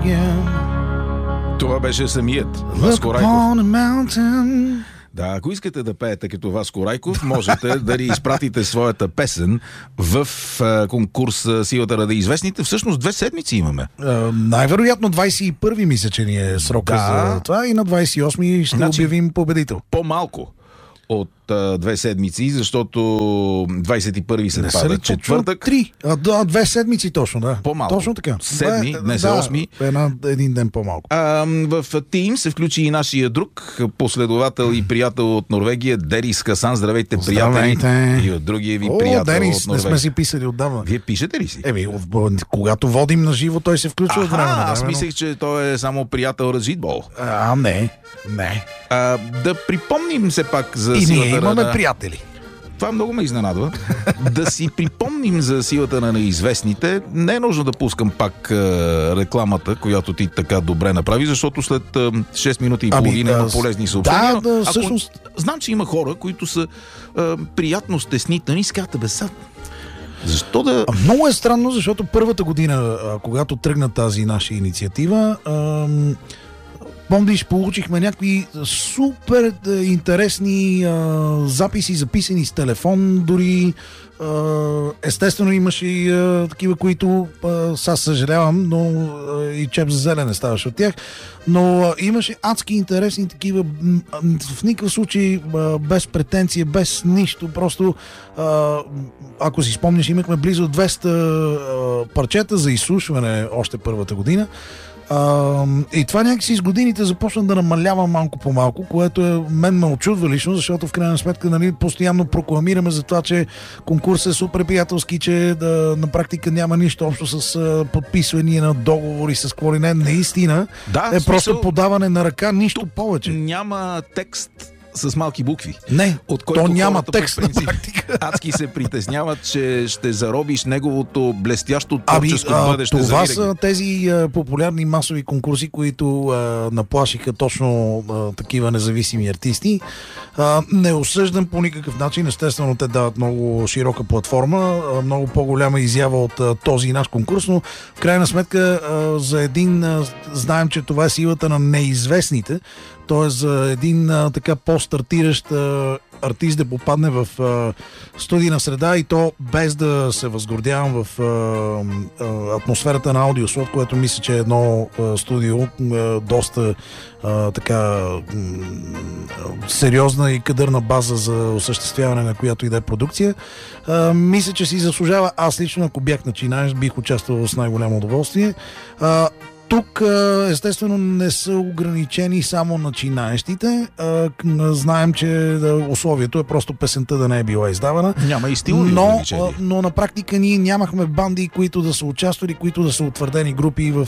Това беше самият Васко Райков. Да, ако искате да пеете като Васко Райков, можете да ни изпратите своята песен в конкурс Силата на неизвестните. Всъщност 2 седмици имаме. Най-вероятно 21-ви мисля, че ни е срока за това и на 28-ми ще обявим победител. По-малко от 2 седмици, защото 21-ви се пада четвъртък. 2 седмици точно, да. По-малко. Точно така. 7, днес е 8. Един ден по-малко. В Team се включи и нашия друг последовател и приятел от Норвегия, Денис Хасан. Здравейте, приятели. И от другия ви приятел Денис, от Норвегия. не сме си писали отдавна. Вие пишете ли си? Когато водим на живо, той се включва от време. Аз мислех, че той е само приятел Раджитбол. Не. Да припомним все пак за и силата ние имаме на... приятели. Това много ме изненадва. Да си припомним за силата на неизвестните. Не е нужно да пускам пак рекламата, която ти така добре направи, защото след 6 минути и половина има полезни съобщения. Всъщност... Знам, че има хора, които са приятно стеснителни и ската беса. Защо да... Много е странно, защото първата година, когато тръгна тази наша инициатива, помниш, получихме някакви супер интересни записи, записани с телефон, дори естествено имаше и такива, които сега съжалявам, но и чеп за зелен не ставаше от тях, но имаше адски интересни такива, в никакъв случай без претенция, без нищо, просто ако си спомняш, имахме близо 200 парчета за изслушване още първата година. И това някакси с годините започна да намалява малко по малко, което мен ме очудва лично, защото в крайна сметка постоянно прокламираме за това, че конкурсът е супер приятелски, че на практика няма нищо общо с подписвания на договори с какво ли не. Наистина просто подаване на ръка, нищо повече. Няма текст с малки букви. Не, от който то няма текст на практика. Адски се притесняват, че ще заробиш неговото блестящо творческо бъдеще. Това са тези популярни масови конкурси, които наплашиха точно такива независими артисти. Не осъждам по никакъв начин. Естествено, те дават много широка платформа, много по-голяма изява от този наш конкурс, но в крайна сметка за един знаем, че това е силата на неизвестните. Т.е. за един така по-стартиращ артист да попадне в студийна среда и то без да се възгордявам в атмосферата на аудиослот, което мисля, че е едно студио доста така сериозна и кадърна база за осъществяване на която и да е продукция. Мисля, че си заслужава. Аз лично, ако бях начинаещ, бих участвал с най-голямо удоволствие. Тук, естествено, не са ограничени само начинаещите. Знаем, че условието е просто песента да не е била издавана. Няма и стилови ограничения. Но на практика ние нямахме банди, които да са участвали, които да са утвърдени групи в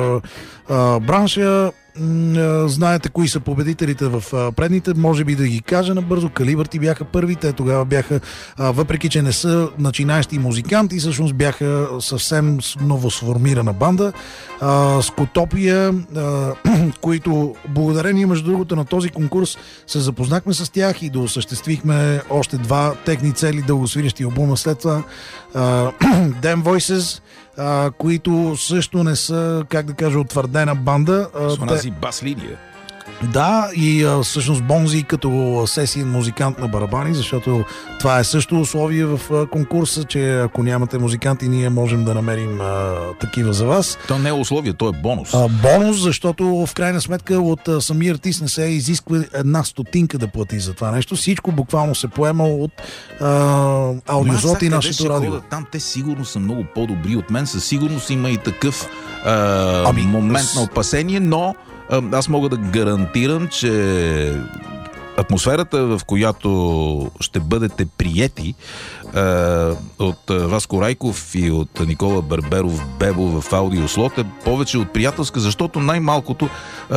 бранша. Знаете кои са победителите в предните, може би да ги кажа набързо. Калибърти бяха първите, тогава бяха, въпреки че не са начинаещи музиканти, всъщност бяха съвсем новосформирана банда. Скотопия, които благодарение между другото на този конкурс се запознахме с тях и да осъществихме още 2 техни цели дългосвирещи албума след това. Damn Voices, които също не са, как да кажа, утвърдена банда. С онази бас-линия. Да, и всъщност Бонзи като сесиен музикант на барабани, защото това е също условие в конкурса, че ако нямате музиканти, ние можем да намерим такива за вас. То не е условие, то е бонус. Бонус, защото в крайна сметка от самия артист не се изисква 1 стотинка да плати за това нещо. Всичко буквално се поема от аудиозлот и нашето радио. Там те сигурно са много по-добри от мен, със сигурност има и такъв момент на опасение, но аз мога да гарантирам, че атмосферата, в която ще бъдете приети от Васко Райков и от Никола Берберов Бебо в аудиослот е повече от приятелска, защото най-малкото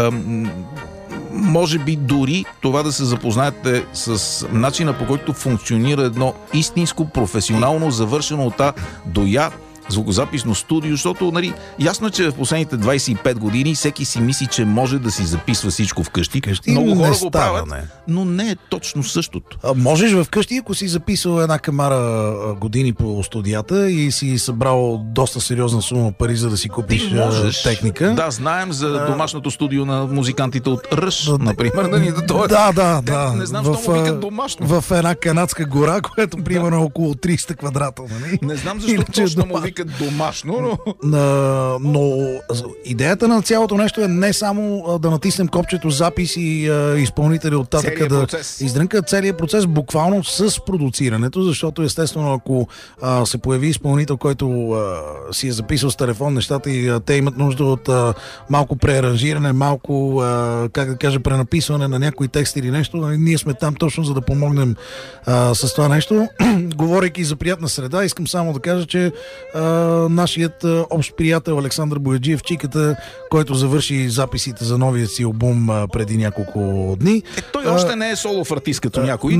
може би дори това да се запознаете с начина, по който функционира едно истинско, професионално завършено от А до Я звукозаписно студио, защото ясно е, че в последните 25 години всеки си мисли, че може да си записва всичко вкъщи. Много хора го правят, но не е точно същото. Можеш вкъщи, ако си записал една камара години по студията и си събрал доста сериозна сума пари, за да си купиш техника. Да, знаем за домашното студио на музикантите от Ръш, например. Да. Не знам, защо му викат домашно. В една канадска гора, която примерно около 300 квадрата. Нали? Не знам защо точно му викат домашно, но идеята на цялото нещо е не само да натиснем копчето запис и изпълнители оттатъка да издрънкат целият процес буквално с продуцирането, защото естествено ако се появи изпълнител, който си е записал с телефон нещата и те имат нужда от малко преаранжиране, малко пренаписване на някои текст или нещо, ние сме там точно за да помогнем с това нещо. Говорейки за приятна среда, искам само да кажа, че нашият общ приятел Александър Бояджиев, Чиката, който завърши записите за новия си албум преди няколко дни. Той още не е солов артист като някой.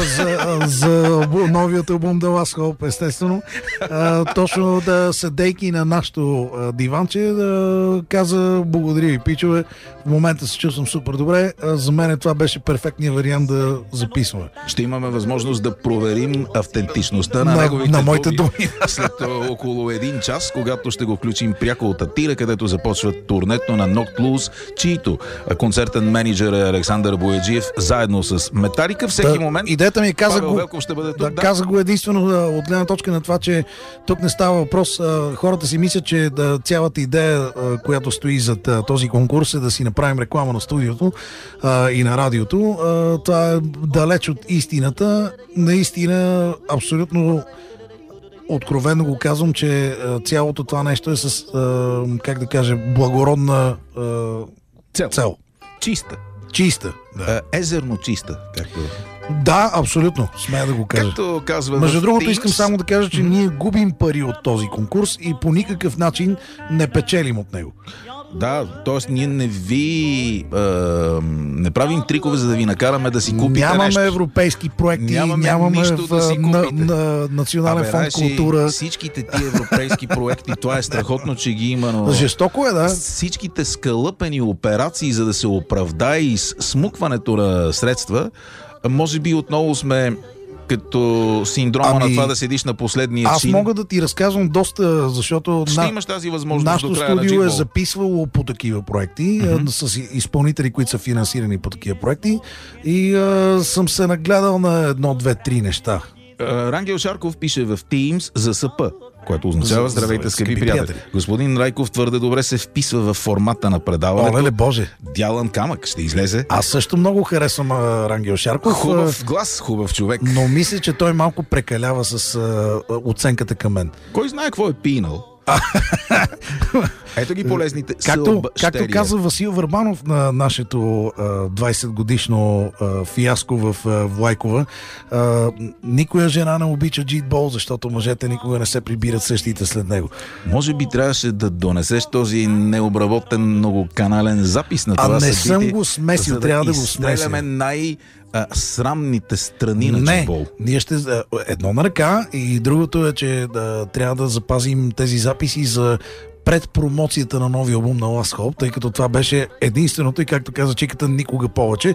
За новият албум The Last Hope, естествено. Точно съдейки на нашото диванче, каза: благодаря ви, пичове. В момента се чувствам супер добре. За мен това беше перфектният вариант да записваме. Ще имаме възможност да проверим автентичността на неговите моите думи. След около един час, когато ще го включим пряко от Атира, където започва турнето на Knocked Loose, чието концертен менеджер е Александър Бояджиев, заедно с Металика. Всеки момент идеята ми Павел Велков ще бъде тук. Казах го единствено от гледна точка на това, че тук не става въпрос. Хората си мислят, че цялата идея, която стои зад този конкурс, е да си направим реклама на студиото и на радиото. Това е далеч от истината. Наистина, абсолютно откровено го казвам, че цялото това нещо е с, благородна цел. Чиста. Да. Езерно чиста, както... Да, абсолютно, смея да го кажа. Както казва между другото, искам само да кажа, че ние губим пари от този конкурс и по никакъв начин не печелим от него. Да, т.е. ние не правим трикове, за да ви накараме да си купите нямаме нещо. Европейски проекти, нямаме Национален фонд култура. Всичките ти европейски проекти, това е страхотно, че ги има, но... Жестоко е, да. Всичките скалъпени операции, за да се оправдае и смукването на средства, може би отново сме като синдрома на това да седиш на последния чин. Аз мога да ти разказвам доста, защото ще имаш тази възможност нашето до края на студио е записвало по такива проекти, с изпълнители, които са финансирани по такива проекти и съм се нагледал на 1, 2, 3 неща. Рангел Шарков пише в Teams за СП, което означава здравейте, скъпи приятели. Господин Райков твърде добре се вписва в формата на предаването. Оле, Боже. Дялан камък ще излезе. Аз също много харесвам Рангел Шарков. Хубав глас, хубав човек. Но мисля, че той малко прекалява с оценката към мен. Кой знае какво е пинал? Ето ги полезните както каза Васил Върбанов на нашето 20 годишно фиаско в Влайкова, никоя жена не обича джитбол, защото мъжете никога не се прибират същите след него. Може би трябваше да донесеш този необработен многоканален запис на това събитие. Не съм го смесил, трябва да го смесим. Срамните страни на джитбол. Ние ще едно на ръка и другото е, че трябва да запазим тези записи за пред промоцията на новия албум на Last Hope, тъй като това беше единственото и, както каза Чиката, никога повече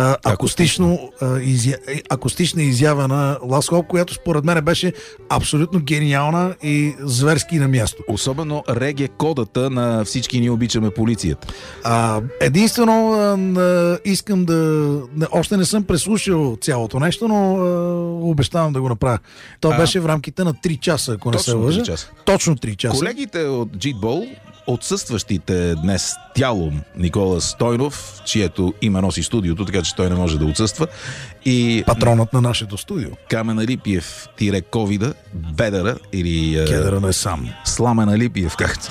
акустична изява на Last Hope, която според мен беше абсолютно гениална и зверски на място. Особено реге кодата на Всички ние обичаме полицията. Единствено искам още не съм преслушал цялото нещо, но обещавам да го направя. То беше в рамките на 3 часа, ако не се лъжа. Точно 3 часа. Колегите от Джитбол, отсъстващите днес тялом Никола Стойнов, чието име носи студиото, така че той не може да отсъства, и патронът на нашето студио Камен Алипиев ковида, Бедъра или Кедъра не сам. Сламен Алипиев, както.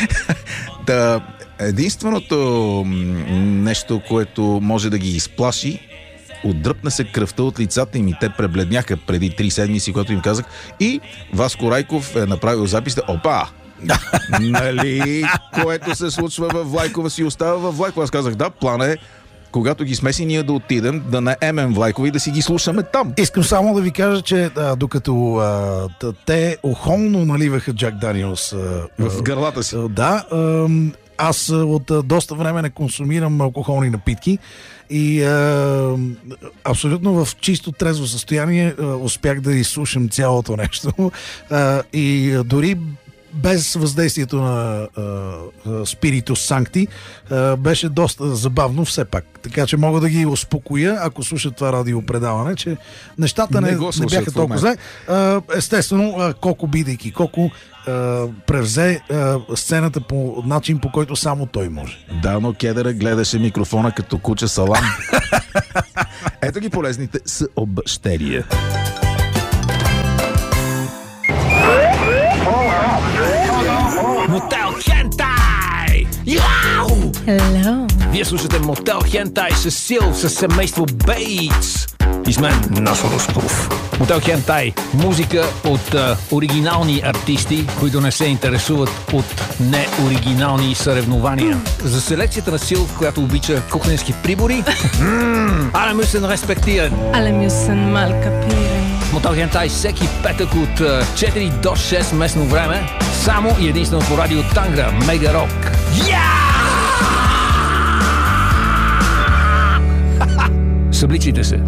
Единственото нещо, което може да ги изплаши, отдръпна се кръвта от лицата им и те пребледняха преди 3 седмици, когато им казах, и Васко Райков е направил запис. Опа! Нали, което се случва във Влайкова, си остава във Влайкова. Аз казах, да, план е когато ги смеси, ние да отидем, да наемем влайкове и да си ги слушаме там. Искам само да ви кажа, че докато те охолно наливаха Джак Даниелс в гърлата си. Да, аз от доста време не консумирам алкохолни напитки и абсолютно в чисто трезво състояние успях да изслушам цялото нещо и дори без въздействието на Спиритус Санкти беше доста забавно все пак. Така че мога да ги успокоя, ако слушат това радиопредаване, че нещата не бяха толкова зле. Естествено, Коко, бидейки Коко, превзе сцената по начин, по който само той може. Да, но Кедъра гледаше микрофона като куче салам. Ето ги полезните съобщения. Мотел Хентай! Яу! Hello. Вие слушате Мотел Хентай с Сил, с семейство Бейтс. И с мен Насо Ростов. Мотел Хентай. Музика от оригинални артисти, които не се интересуват от неоригинални съревнования. За селекцията на Сил, която обича кухненски прибори. Але müssen respektieren. Alle müssen mal kapieren. Мотел Хентай всеки петък от 4 до 6 местно време. Само и единствено по радио Тангра, Мега Рок. Събличайте се.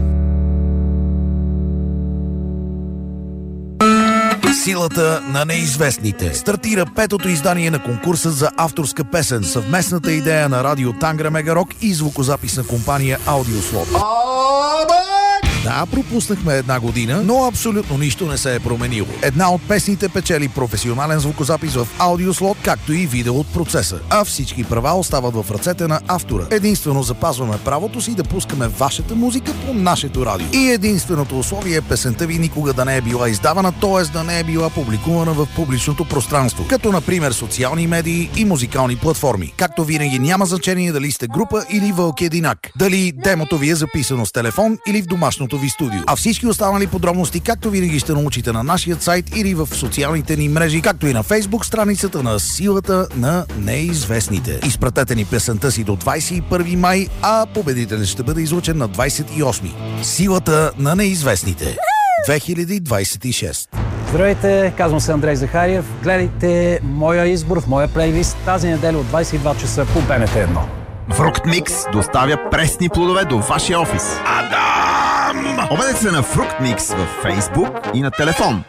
Силата на неизвестните. Стартира петото издание на конкурса за авторска песен, съвместната идея на радио Тангра, Мега Рок и звукозаписна компания Аудиослот. Да, пропуснахме една година, но абсолютно нищо не се е променило. Една от песните печели професионален звукозапис в Аудиослот, както и видео от процеса. А всички права остават в ръцете на автора. Единствено запазваме правото си да пускаме вашата музика по нашето радио. И единственото условие е песента ви никога да не е била издавана, т.е. да не е била публикувана в публичното пространство, като например социални медии и музикални платформи. Както винаги няма значение дали сте група или вълк единак, дали демото ви е записано с телефон или в домашното ви студио. А всички останали подробности, както винаги, ще научите на нашия сайт или в социалните ни мрежи, както и на Фейсбук страницата на Силата на неизвестните. Изпратете ни песента си до 21 май, а победителят ще бъде излучен на 28. Силата на неизвестните. 2026. Здравейте, казвам се Андрей Захариев. Гледайте моя избор в моя плейлист тази неделя от 22 часа по БНТ1. Фруктмикс доставя пресни плодове до вашия офис. Обадете се на Фруктмикс във Фейсбук и на телефон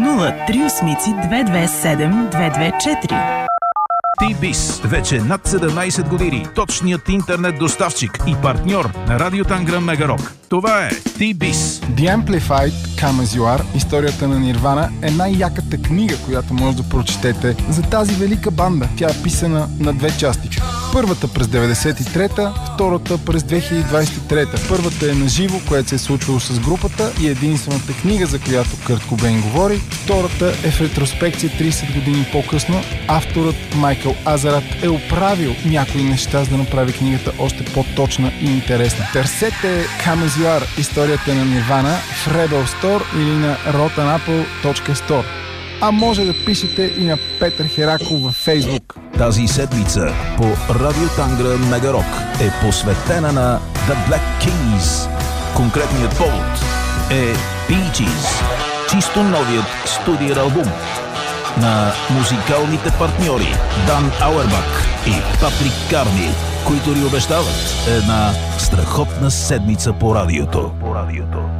038 227 224. T-Biz. Вече над 17 години. Точният интернет доставчик и партньор на радио Тангра, Мега Рок. Това е T-Biz. The Amplified Come As You Are, историята на Нирвана, е най-яката книга, която може да прочетете за тази велика банда. Тя е писана на две части. Първата през 93-та, втората през 2023-та. Първата е на живо, което се е случвало с групата и единствената книга, за която Кърт Кобейн говори. Втората е в ретроспекция 30 години по-късно. Авторът Майкъл Азарат е оправил някои неща, за да направи книгата още по-точна и интересна. Търсете Come As You Are, историята на Нирвана в Rebel Store или на rotanapple.store. А може да пишете и на Петър Хераков във Фейсбук. Тази седмица по радио Тангра, Мега Рок е посветена на The Black Keys. Конкретният повод е Bee Gees, чисто новият студиен албум на музикалните партньори Дан Ауербах и Патрик Карни, които ни обещават една страхотна седмица по радиото.